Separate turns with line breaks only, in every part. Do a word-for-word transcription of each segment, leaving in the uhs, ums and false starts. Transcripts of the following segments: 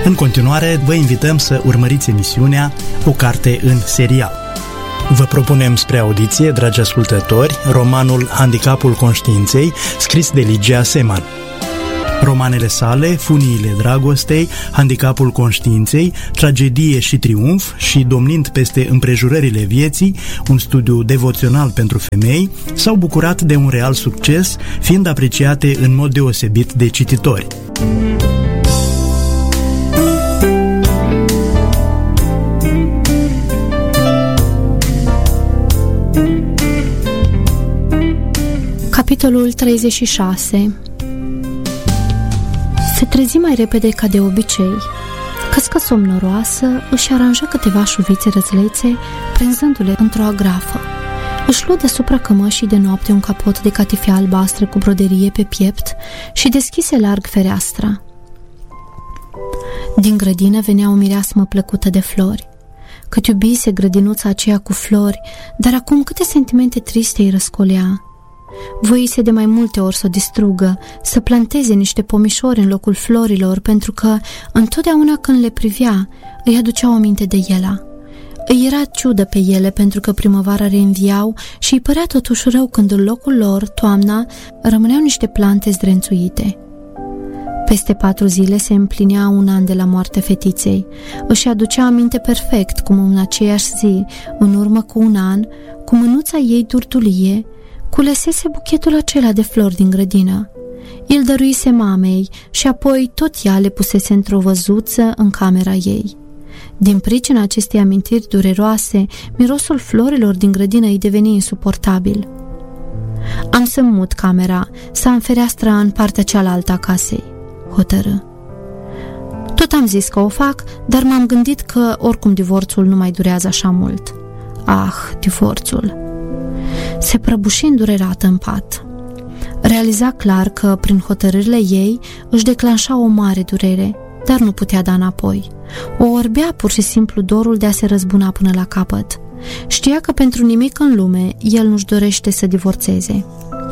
În continuare, vă invităm să urmăriți emisiunea O carte în serial. Vă propunem spre audiție, dragi ascultători, romanul Handicapul conștiinței, scris de Ligia Seman. Romanele sale, Funiile dragostei, Handicapul conștiinței, Tragedie și triumf și Domnind peste împrejurările vieții, un studiu devoțional pentru femei, s-au bucurat de un real succes, fiind apreciate în mod deosebit de cititori.
Capitolul treizeci și șase. Se trezi mai repede ca de obicei. Căscă somnoroasă, își aranjă câteva șuvițe răzlețe, prinzându-le într-o agrafă. Își luă deasupra cămășii de noapte un capot de catifea albastră cu broderie pe piept și deschise larg fereastra. Din grădină venea o mireasmă plăcută de flori. Cât iubise grădinuța aceea cu flori, dar acum câte sentimente triste îi răscolea. Voise de mai multe ori să o distrugă, să planteze niște pomișori în locul florilor, pentru că întotdeauna când le privea, îi aduceau aminte de ele. Îi era ciudă pe ele pentru că primăvara reînviau și îi părea totuși rău când în locul lor, toamna, rămâneau niște plante zdrențuite. Peste patru zile se împlinea un an de la moartea fetiței. Își aducea aminte perfect cum în aceeași zi, în urmă cu un an, cu mânuța ei durdulie, culesese buchetul acela de flori din grădină. Îl dăruise mamei și apoi tot ea le pusese într-o văzuță în camera ei. Din pricina acestei amintiri dureroase, mirosul florilor din grădină îi deveni insuportabil. Am să mut camera, să am fereastra în partea cealaltă a casei, hotărâ. Tot am zis că o fac, dar m-am gândit că oricum divorțul nu mai durează așa mult. Ah, divorțul! Se prăbuși îndurerată în pat. Realiza clar că, prin hotărârile ei, își declanșa o mare durere, dar nu putea da înapoi. O orbea pur și simplu dorul de a se răzbuna până la capăt. Știa că pentru nimic în lume el nu-și dorește să divorțeze.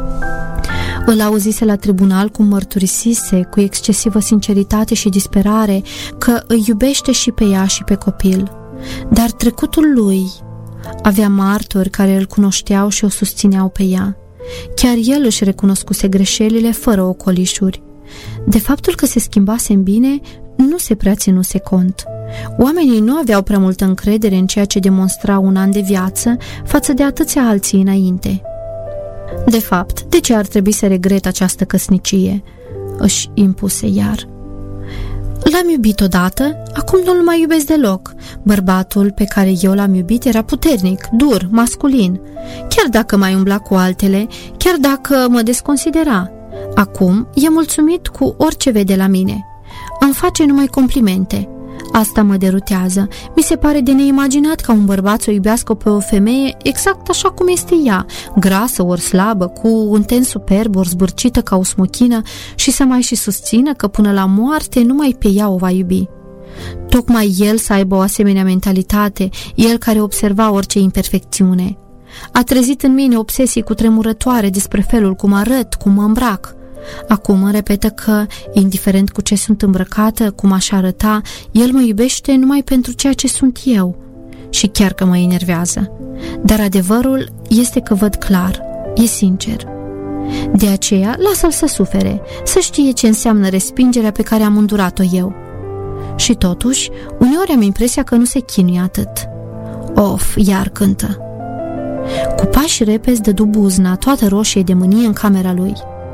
Îl auzise la tribunal cum mărturisise, cu excesivă sinceritate și disperare, că îi iubește și pe ea și pe copil. Dar trecutul lui... Avea martori care îl cunoșteau și o susțineau pe ea. Chiar el își recunoscuse greșelile fără ocolișuri. De faptul că se schimbase în bine, nu se prea ținuse cont. Oamenii nu aveau prea multă încredere în ceea ce demonstra un an de viață față de atâția alții înainte. De fapt, de ce ar trebui să regret această căsnicie? Își impuse iar. L-am iubit odată, acum nu-l mai iubesc deloc. Bărbatul pe care eu l-am iubit era puternic, dur, masculin. Chiar dacă mai umbla cu altele, chiar dacă mă desconsidera. Acum e mulțumit cu orice vede la mine. Îmi face numai complimente. Asta mă derutează. Mi se pare de neimaginat ca un bărbat să o iubească pe o femeie exact așa cum este ea, grasă ori slabă, cu un ten superb ori zbârcită ca o smochină, și să mai și susțină că până la moarte numai pe ea o va iubi. Tocmai el să aibă o asemenea mentalitate, el care observa orice imperfecțiune. A trezit în mine obsesii cutremurătoare despre felul cum arăt, cum mă îmbrac. Acum îmi repetă că, indiferent cu ce sunt îmbrăcată, cum aș arăta, el mă iubește numai pentru ceea ce sunt eu. Și chiar că mă enervează. Dar adevărul este că văd clar, e sincer. De aceea, lasă-l să sufere, să știe ce înseamnă respingerea pe care am îndurat-o eu. Și totuși, uneori am impresia că nu se chinuie atât. Of, iar cântă. Cu pași repezi dădu buzna, toată roșie de mânie, în camera lui.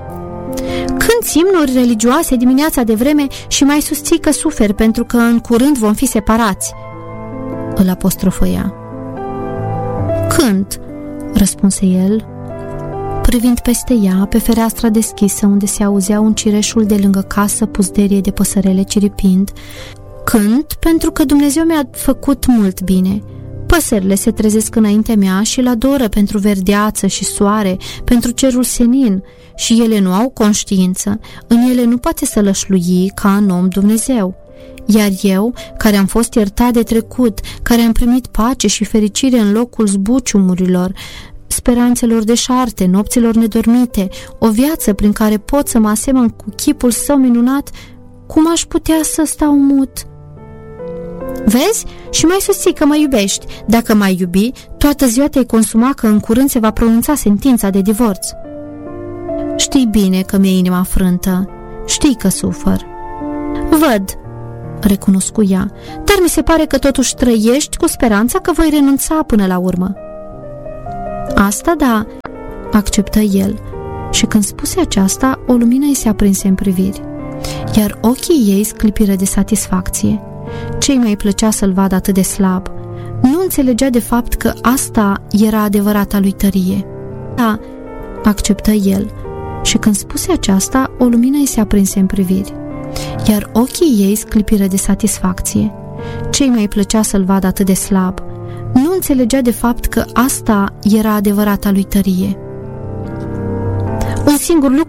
Când imnuri religioase dimineața de vreme și mai susții că suferi pentru că în curând vom fi separați, îl apostrofăia. Când? Răspunse el, privind peste ea, pe fereastra deschisă unde se auzea un cireșul de lângă casă puzderie de păsărele ciripind. Când? Pentru că Dumnezeu mi-a făcut mult bine. Păsările se trezesc înaintea mea și îl adoră pentru verdeață și soare, pentru cerul senin, și ele nu au conștiință, în ele nu poate să lășlui ca în om Dumnezeu. Iar eu, care am fost iertat de trecut, care am primit pace și fericire în locul zbuciumurilor, speranțelor deșarte, nopților nedormite, o viață prin care pot să mă asemăn cu chipul său minunat, cum aș putea să stau mut? Vezi? Și mai susții că mă iubești. Dacă m-ai iubi, toată ziua te-ai consuma că în curând se va pronunța sentința de divorț. Știi bine că mi-e inima frântă. Știi că sufăr. Văd, recunoscu ea, dar mi se pare că totuși trăiești cu speranța că voi renunța până la urmă. Asta da, acceptă el, și când spuse aceasta, o lumină îi se aprinse în priviri, iar ochii ei sclipiră de satisfacție. Ce-i mai plăcea să-l vadă atât de slab? Nu înțelegea de fapt că asta era adevărata lui tărie. Da, acceptă el, și când spuse aceasta, o lumină îi se aprinse în priviri, iar ochii ei sclipiră de satisfacție. Ce-i mai plăcea să-l vadă atât de slab? Nu înțelegea de fapt că asta era adevărata lui tărie. Un singur lucru